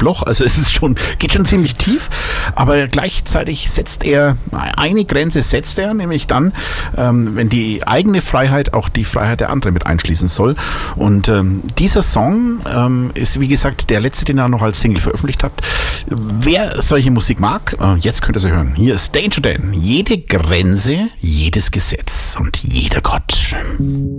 Loch. Also es ist geht schon ziemlich tief, aber gleichzeitig setzt er eine Grenze, nämlich dann, wenn die eigene Freiheit auch die Freiheit der anderen mit einschließen soll. Und dieser Song ist, wie gesagt, der letzte, den er noch als Single veröffentlicht hat. Wer solche Musik mag, jetzt könnt ihr sie hören. Hier ist Danger Dan. Jede Grenze, jedes Gesetz und jeder Gott.